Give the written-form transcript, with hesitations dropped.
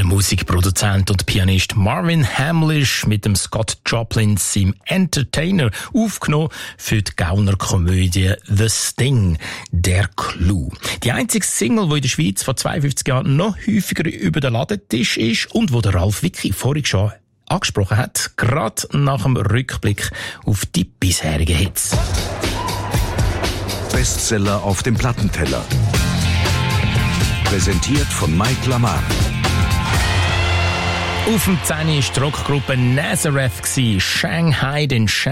Musikproduzent und Pianist Marvin Hamlisch mit dem Scott Joplin seinem Entertainer aufgenommen für die Gaunerkomödie The Sting, der Clou. Die einzige Single, die in der Schweiz vor 52 Jahren noch häufiger über den Ladentisch ist und wo der Ralf Wicki vorhin schon angesprochen hat, gerade nach dem Rückblick auf die bisherigen Hits. Bestseller auf dem Plattenteller. Präsentiert von Mike Lamar. Auf dem 10. war die Rockgruppe Nazareth, Shanghai den